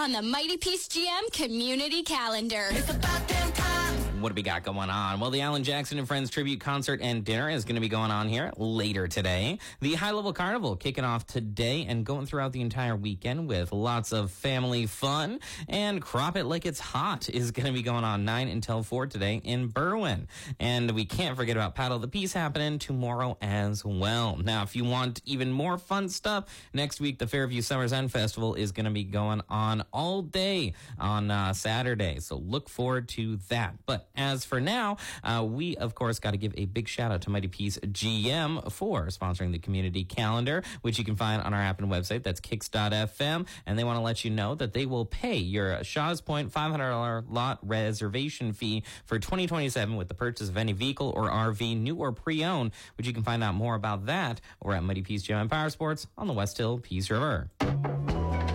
on the Mighty Peace GM community calendar. It's about damn time. What do we got going on? Well, the Alan Jackson and Friends tribute concert and dinner is going to be going on here later today. The High Level Carnival kicking off today and going throughout the entire weekend with lots of family fun. And Crop It Like It's Hot is going to be going on 9 until 4 today in Berwyn. And we can't forget about Paddle the Peace happening tomorrow as well. Now, if you want even more fun stuff, next week the Fairview Summer's End Festival is going to be going on all day on Saturday. So look forward to that. But as for now, we, of course, got to give a big shout out to Mighty Peace GM for sponsoring the community calendar, which you can find on our app and website. That's kicks.fm. And they want to let you know that they will pay your Shaw's Point $500 lot reservation fee for 2027 with the purchase of any vehicle or RV, new or pre-owned, which you can find out more about that over at Mighty Peace GM and Power Sports on the West Hill Peace River.